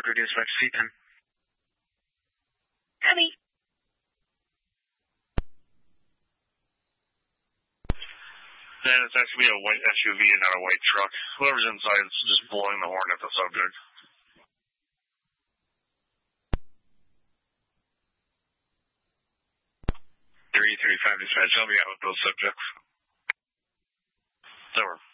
to dispatch C10. Copy. Then it's actually a white SUV and not a white truck. Whoever's inside is just blowing the horn at the subject. 335 dispatch, I'll be out with those subjects. Over.